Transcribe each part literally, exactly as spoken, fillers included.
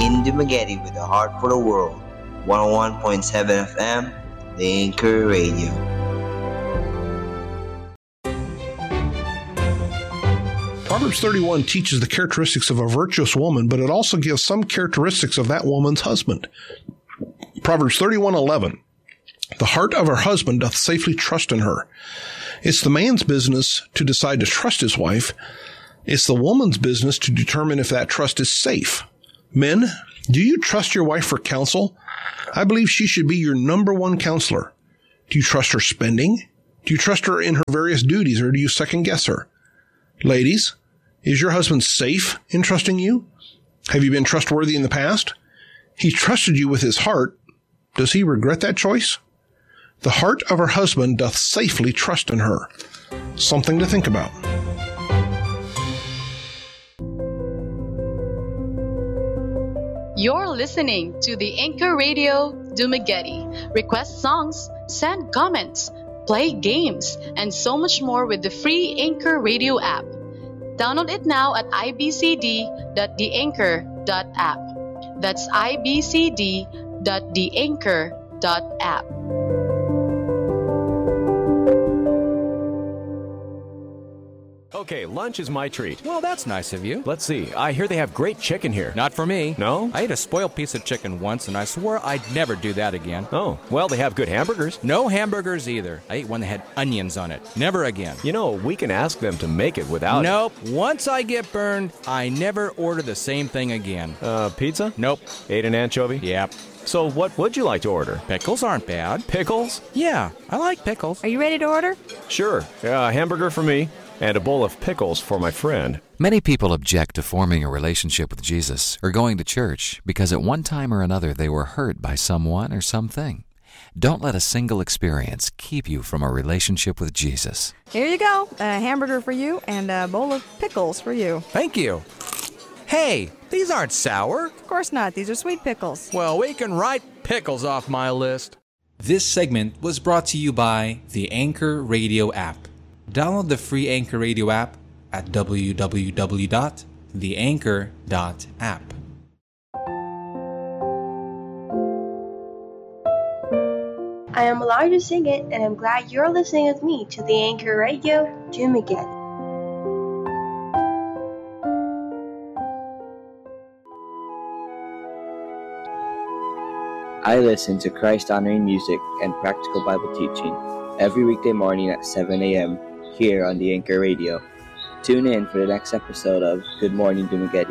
in Dumaguete with a heart for the world. one oh one point seven F M, The Anchor Radio. Proverbs thirty-one teaches the characteristics of a virtuous woman, but it also gives some characteristics of that woman's husband. Proverbs thirty-one eleven. The heart of her husband doth safely trust in her. It's the man's business to decide to trust his wife. It's the woman's business to determine if that trust is safe. Men, do you trust your wife for counsel? I believe she should be your number one counselor. Do you trust her spending? Do you trust her in her various duties, or do you second guess her? Ladies, is your husband safe in trusting you? Have you been trustworthy in the past? He trusted you with his heart. Does he regret that choice? The heart of her husband doth safely trust in her. Something to think about. You're listening to the Anchor Radio Dumaguete. Request songs, send comments, play games, and so much more with the free Anchor Radio app. Download it now at i b c d dot the anchor dot app. That's i b c d dot the anchor dot app. Okay, lunch is my treat. Well, that's nice of you. Let's see. I hear they have great chicken here. Not for me. No? I ate a spoiled piece of chicken once, and I swore I'd never do that again. Oh, well, they have good hamburgers. No hamburgers either. I ate one that had onions on it. Never again. You know, we can ask them to make it without Nope. It. Once I get burned, I never order the same thing again. Uh, pizza? Nope. Ate an anchovy? Yep. So what would you like to order? Pickles aren't bad. Pickles? Yeah, I like pickles. Are you ready to order? Sure. A uh, hamburger for me. And a bowl of pickles for my friend. Many people object to forming a relationship with Jesus or going to church because at one time or another they were hurt by someone or something. Don't let a single experience keep you from a relationship with Jesus. Here you go. A hamburger for you and a bowl of pickles for you. Thank you. Hey, these aren't sour. Of course not. These are sweet pickles. Well, we can write pickles off my list. This segment was brought to you by the Anchor Radio app. Download the free Anchor Radio app at w w w dot the anchor dot app. I am allowed to sing it, and I'm glad you're listening with me to the Anchor Radio Dumaguete. I listen to Christ-honoring music and practical Bible teaching every weekday morning at seven a.m. here on the Anchor Radio. Tune in for the next episode of Good Morning Dumaguete.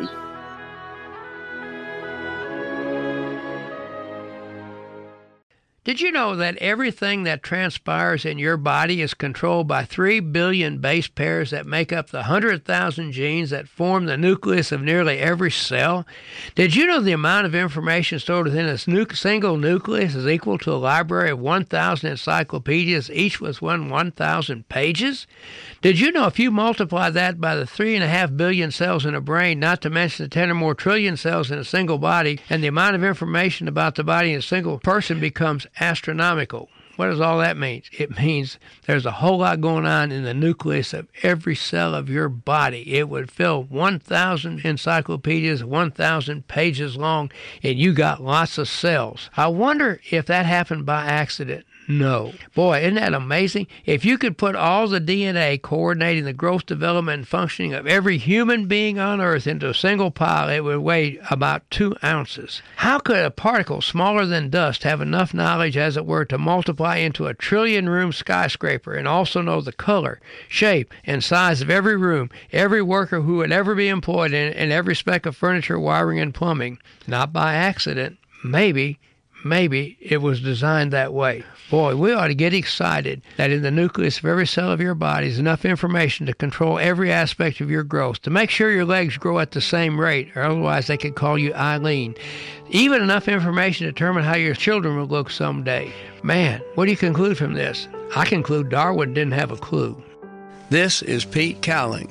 Did you know that everything that transpires in your body is controlled by three billion base pairs that make up the one hundred thousand genes that form the nucleus of nearly every cell? Did you know the amount of information stored within a nu- single nucleus is equal to a library of one thousand encyclopedias, each with one one thousand pages? Did you know if you multiply that by the three point five billion cells in a brain, not to mention the ten or more trillion cells in a single body, and the amount of information about the body in a single person becomes astronomical? What does all that mean? It means there's a whole lot going on in the nucleus of every cell of your body. It would fill one thousand encyclopedias, one thousand pages long, and you got lots of cells. I wonder if that happened by accident. No. Boy, isn't that amazing? If you could put all the D N A coordinating the growth, development, and functioning of every human being on Earth into a single pile, it would weigh about two ounces. How could a particle smaller than dust have enough knowledge, as it were, to multiply into a trillion-room skyscraper and also know the color, shape, and size of every room, every worker who would ever be employed in it, and every speck of furniture, wiring, and plumbing? Not by accident. Maybe. Maybe it was designed that way. Boy, we ought to get excited that in the nucleus of every cell of your body is enough information to control every aspect of your growth, to make sure your legs grow at the same rate, or otherwise they could call you Eileen. Even enough information to determine how your children will look someday. Man, what do you conclude from this? I conclude Darwin didn't have a clue. This is Pete Cowling.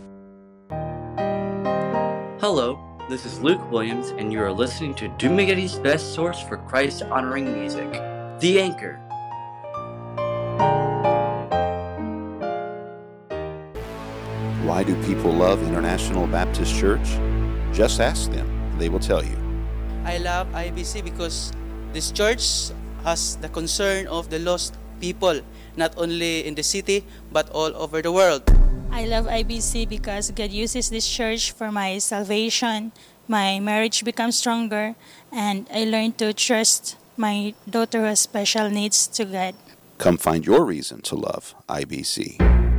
Hello. This is Luke Williams, and you are listening to Dumaguete's best source for Christ-honoring music, The Anchor. Why do people love International Baptist Church? Just ask them. They will tell you. I love I B C because this church has the concern of the lost people, not only in the city, but all over the world. I love I B C because God uses this church for my salvation. My marriage becomes stronger, and I learn to trust my daughter who has special needs to God. Come find your reason to love I B C.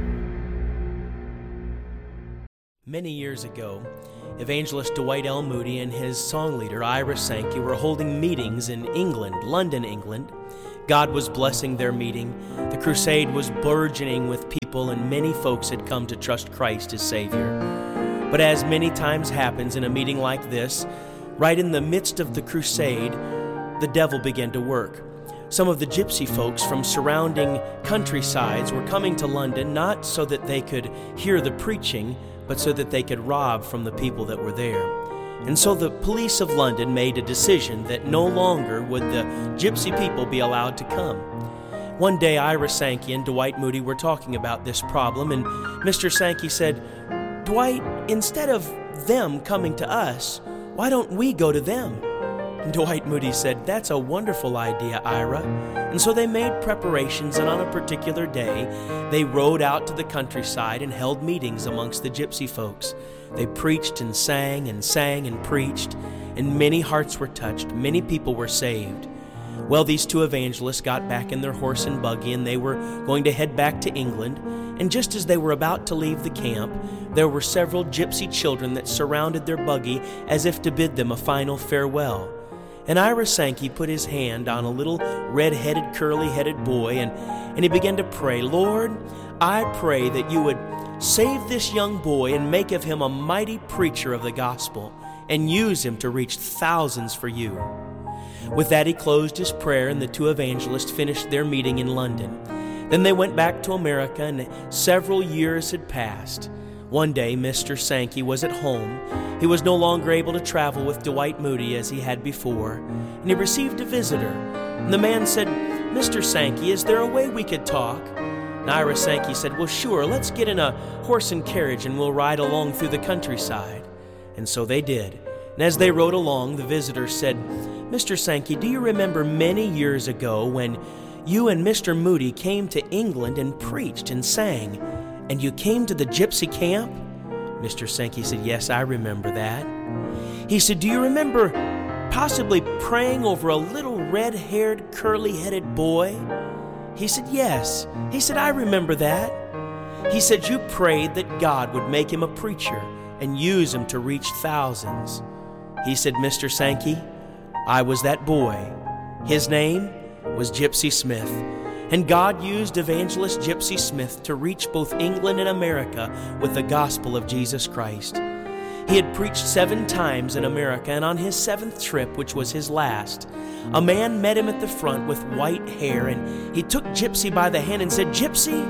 Many years ago, evangelist Dwight L. Moody and his song leader Ira Sankey were holding meetings in England, London, England. God was blessing their meeting. The crusade was burgeoning with people, and many folks had come to trust Christ as Savior. But as many times happens in a meeting like this, right in the midst of the crusade, the devil began to work. Some of the gypsy folks from surrounding countrysides were coming to London not so that they could hear the preaching, but so that they could rob from the people that were there. And so the police of London made a decision that no longer would the gypsy people be allowed to come. One day, Ira Sankey and Dwight Moody were talking about this problem, and Mister Sankey said, "Dwight, instead of them coming to us, why don't we go to them?" And Dwight Moody said, "That's a wonderful idea, Ira." And so they made preparations, and on a particular day, they rode out to the countryside and held meetings amongst the gypsy folks. They preached and sang and sang and preached, and many hearts were touched. Many people were saved. Well, these two evangelists got back in their horse and buggy, and they were going to head back to England. And just as they were about to leave the camp, there were several gypsy children that surrounded their buggy as if to bid them a final farewell. And Ira Sankey put his hand on a little red-headed, curly-headed boy, and, and he began to pray, "Lord, I pray that you would save this young boy and make of him a mighty preacher of the gospel and use him to reach thousands for you." With that, he closed his prayer, and the two evangelists finished their meeting in London. Then they went back to America, and several years had passed. One day, Mister Sankey was at home. He was no longer able to travel with Dwight Moody as he had before, and he received a visitor. And the man said, "Mister Sankey, is there a way we could talk?" And Ira Sankey said, "Well, sure, let's get in a horse and carriage and we'll ride along through the countryside." And so they did. And as they rode along, the visitor said, "Mister Sankey, do you remember many years ago when you and Mister Moody came to England and preached and sang, and you came to the gypsy camp?" Mister Sankey said, "Yes, I remember that." He said, "Do you remember possibly praying over a little red-haired, curly-headed boy?" He said, "Yes." He said, "I remember that." He said, "You prayed that God would make him a preacher and use him to reach thousands." He said, "Mister Sankey, I was that boy. His name was Gypsy Smith. And God used evangelist Gypsy Smith to reach both England and America with the gospel of Jesus Christ. He had preached seven times in America, and on his seventh trip, which was his last, a man met him at the front with white hair, and he took Gypsy by the hand and said, "Gypsy,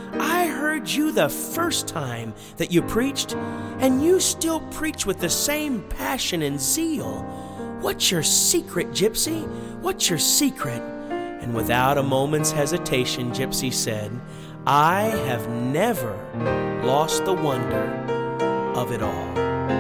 I heard you the first time that you preached, and you still preach with the same passion and zeal. What's your secret, Gypsy? What's your secret?" And without a moment's hesitation, Gypsy said, "I have never lost the wonder of it all."